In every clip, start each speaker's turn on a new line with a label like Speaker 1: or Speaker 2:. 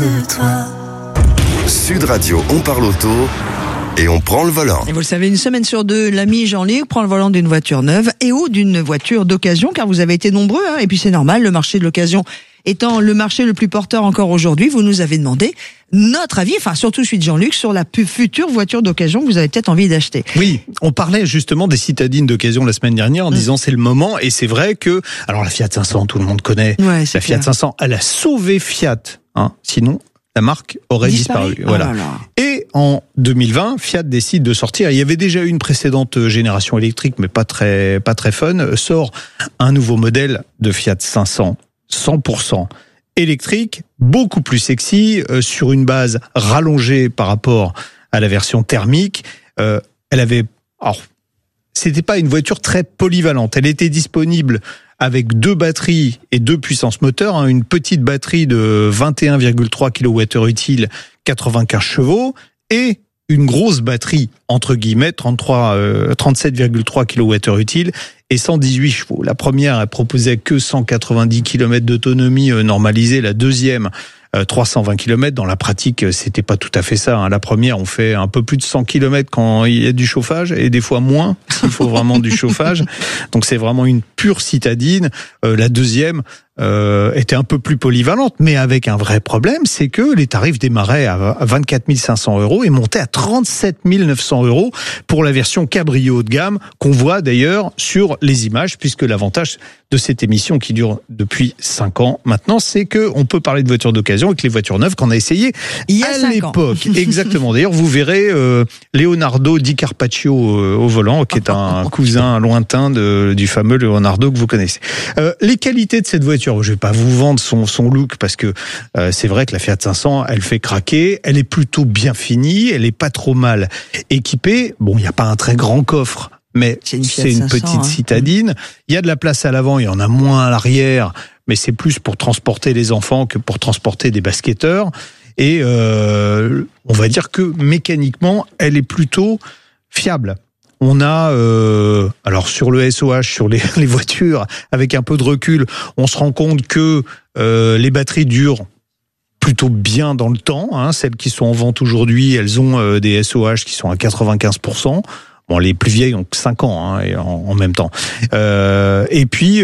Speaker 1: Sud Radio, on parle auto et on prend le volant.
Speaker 2: Et vous le savez, une semaine sur deux, l'ami Jean-Luc prend le volant d'une voiture neuve et ou d'une voiture d'occasion, car vous avez été nombreux, et puis c'est normal, le marché de l'occasion étant le marché le plus porteur encore aujourd'hui, vous nous avez demandé notre avis, enfin surtout celui de Jean-Luc, sur la future voiture d'occasion que vous avez peut-être envie d'acheter.
Speaker 3: Oui, on parlait justement des citadines d'occasion la semaine dernière en disant c'est le moment, et c'est vrai que, alors la Fiat 500, tout le monde connaît,
Speaker 2: Ouais,
Speaker 3: la Fiat 500, elle a sauvé Fiat, sinon la marque aurait disparu. Voilà.
Speaker 2: Oh là là.
Speaker 3: Et en 2020, Fiat décide de sortir. Il y avait déjà eu une précédente génération électrique, mais pas très fun. Sort un nouveau modèle de Fiat 500, 100% électrique, beaucoup plus sexy, sur une base rallongée par rapport à la version thermique. Elle avait, alors, c'était pas une voiture très polyvalente. Elle était disponible avec 2 batteries et 2 puissances moteurs, une petite batterie de 21,3 kWh utile, 95 chevaux, et une grosse batterie, entre guillemets, 37,3 kWh utile et 118 chevaux. La première, elle proposait que 190 km d'autonomie normalisée, la deuxième, 320 km. Dans la pratique, c'était pas tout à fait ça. La première, on fait un peu plus de 100 km quand il y a du chauffage, et des fois moins, s'il faut vraiment du chauffage. Donc c'est vraiment une pure citadine. La deuxième était un peu plus polyvalente, mais avec un vrai problème, c'est que les tarifs démarraient à 24 500 € et montaient à 37 900 € pour la version cabrio haut de gamme, qu'on voit d'ailleurs sur les images, puisque l'avantage de cette émission qui dure depuis 5 ans maintenant, c'est que on peut parler de voitures d'occasion avec les voitures neuves qu'on a essayées à l'époque. Exactement. D'ailleurs, vous verrez Leonardo Di Carpaccio au volant, qui est un cousin lointain du fameux Leonardo que vous connaissez. Les qualités de cette voiture, je vais pas vous vendre son look, parce que c'est vrai que la Fiat 500, elle fait craquer, elle est plutôt bien finie, elle est pas trop mal équipée. Bon, il n'y a pas un très grand coffre, mais c'est une petite citadine. Il y a de la place à l'avant, il y en a moins à l'arrière, mais c'est plus pour transporter les enfants que pour transporter des basketteurs. Et on va dire que mécaniquement, elle est plutôt fiable. On a, alors sur le SOH, sur les voitures, avec un peu de recul, on se rend compte que les batteries durent plutôt bien dans le temps. Celles qui sont en vente aujourd'hui, elles ont des SOH qui sont à 95%. Bon, les plus vieilles ont 5 ans et en même temps. Et puis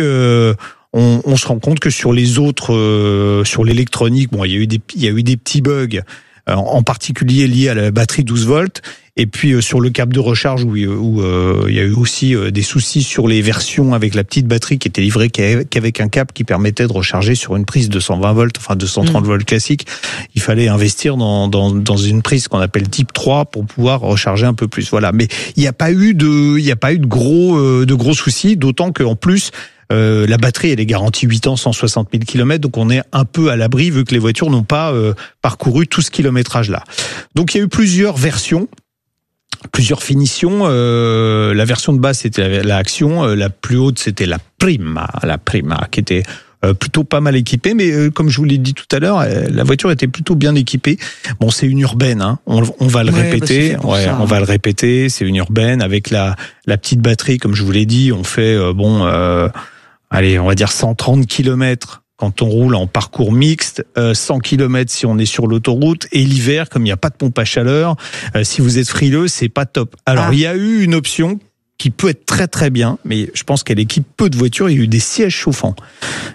Speaker 3: on se rend compte que sur les autres, sur l'électronique, bon, il y a eu des petits bugs, en particulier liés à la batterie 12 volts. Et puis sur le câble de recharge, où il y a eu aussi des soucis sur les versions avec la petite batterie qui était livrée qu'avec un câble qui permettait de recharger sur une prise de 120 volts, enfin 230 volts classique. Il fallait investir dans une prise qu'on appelle type 3 pour pouvoir recharger un peu plus. Voilà. Mais il n'y a pas eu de gros soucis, d'autant qu'en plus, la batterie, elle est garantie 8 ans, 160 000 km, donc on est un peu à l'abri vu que les voitures n'ont pas parcouru tout ce kilométrage-là. Donc il y a eu plusieurs versions, plusieurs finitions. La version de base, c'était la Action, la plus haute, c'était la Prima, qui était plutôt pas mal équipée, mais comme je vous l'ai dit tout à l'heure, la voiture était plutôt bien équipée. Bon, c'est une urbaine, on va le répéter. On va le répéter. C'est une urbaine avec la petite batterie, comme je vous l'ai dit. On fait allez, on va dire 130 km quand on roule en parcours mixte, 100 km si on est sur l'autoroute, et l'hiver, comme il n'y a pas de pompe à chaleur, si vous êtes frileux, c'est pas top. Alors, il y a eu une option qui peut être très très bien, mais je pense qu'elle équipe peu de voitures. Il y a eu des sièges chauffants.